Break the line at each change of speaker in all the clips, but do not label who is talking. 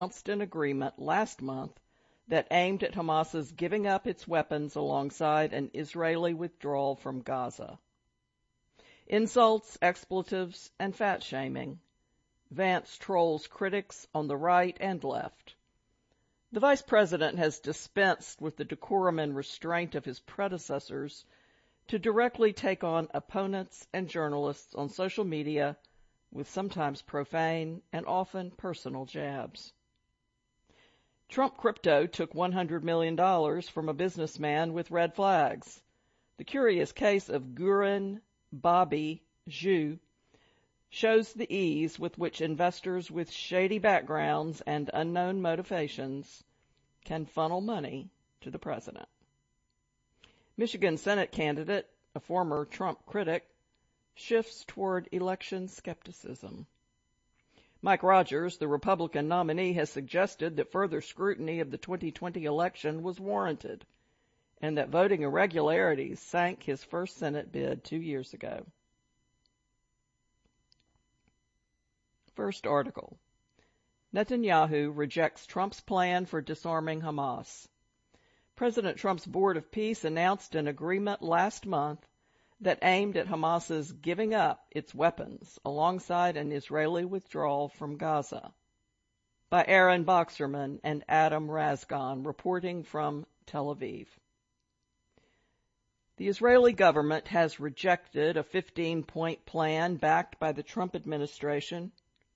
announced an agreement last month that aimed at Hamas's giving up its weapons alongside an Israeli withdrawal from Gaza. Insults, expletives, and fat-shaming. Vance trolls critics on the right and left. The vice president has dispensed with the decorum and restraint of his predecessors to directly take on opponents and journalists on social media with sometimes profane and often personal jabs. Trump Crypto took $100 million from a businessman with red flags. The curious case of Guren Bobby Zhu shows the ease with which investors with shady backgrounds and unknown motivations can funnel money to the president. Michigan Senate candidate, a former Trump critic, shifts toward election skepticism. Mike Rogers, the Republican nominee, has suggested that further scrutiny of the 2020 election was warranted and that voting irregularities sank his first Senate bid 2 years ago. First article. Netanyahu rejects Trump's plan for disarming Hamas. President Trump's Board of Peace announced an agreement last month that aimed at Hamas's giving up its weapons alongside an Israeli withdrawal from Gaza. By Aaron Boxerman and Adam Razgon, reporting from Tel Aviv. The Israeli government has rejected a 15-point plan backed by the Trump administration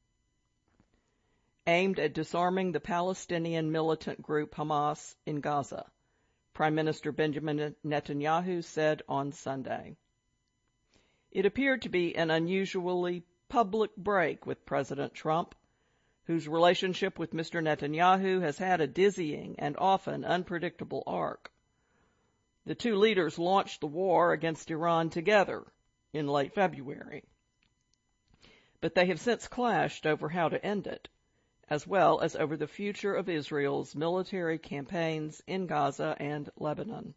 aimed at disarming the Palestinian militant group Hamas in Gaza, Prime Minister Benjamin Netanyahu said on Sunday. It appeared to be an unusually public break with President Trump, whose relationship with Mr. Netanyahu has had a dizzying and often unpredictable arc. The two leaders launched the war against Iran together in late February, but they have since clashed over how to end it, as well as over the future of Israel's military campaigns in Gaza and Lebanon.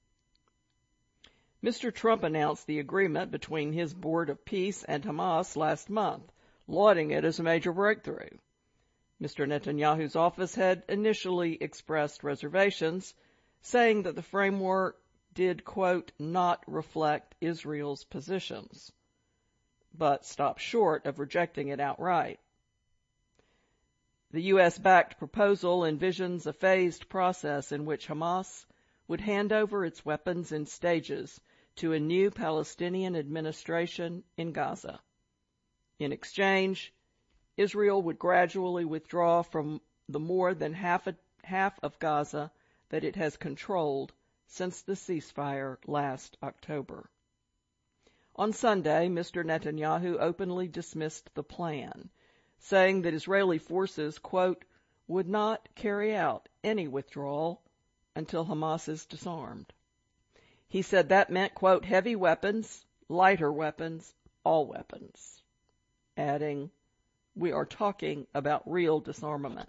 Mr. Trump announced the agreement between his Board of Peace and Hamas last month, lauding it as a major breakthrough. Mr. Netanyahu's office had initially expressed reservations, saying that the framework did, quote, not reflect Israel's positions, but stopped short of rejecting it outright. The U.S.-backed proposal envisions a phased process in which Hamas would hand over its weapons in stages to a new Palestinian administration in Gaza. In exchange, Israel would gradually withdraw from the more than half of Gaza that it has controlled since the ceasefire last October. On Sunday, Mr. Netanyahu openly dismissed the plan, saying that Israeli forces, quote, would not carry out any withdrawal until Hamas is disarmed. He said that meant, quote, heavy weapons, lighter weapons, all weapons, adding, we are talking about real disarmament.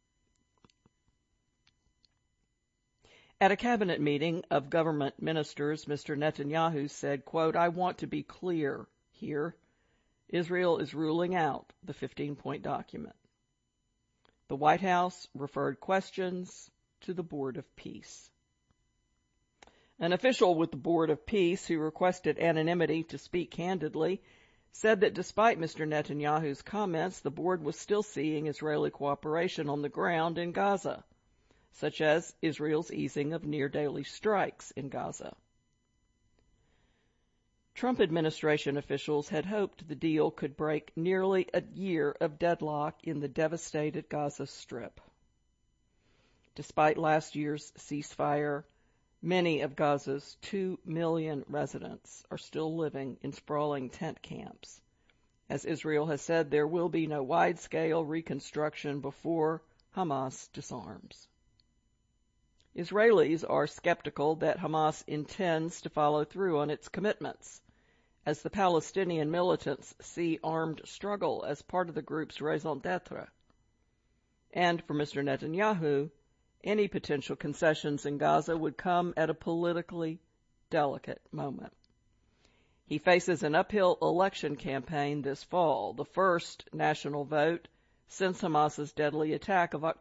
At a cabinet meeting of government ministers, Mr. Netanyahu said, quote, I want to be clear here. Israel is ruling out the 15-point document. The White House referred questions to the Board of Peace. An official with the Board of Peace who requested anonymity to speak candidly said that despite Mr. Netanyahu's comments, the board was still seeing Israeli cooperation on the ground in Gaza, such as Israel's easing of near-daily strikes in Gaza. Trump administration officials had hoped the deal could break nearly a year of deadlock in the devastated Gaza Strip. Despite last year's ceasefire, many of Gaza's 2 million residents are still living in sprawling tent camps. As Israel has said, there will be no wide-scale reconstruction before Hamas disarms. Israelis are skeptical that Hamas intends to follow through on its commitments, as the Palestinian militants see armed struggle as part of the group's raison d'etre. And for Mr. Netanyahu, any potential concessions in Gaza would come at a politically delicate moment. He faces an uphill election campaign this fall, the first national vote since Hamas's deadly attack of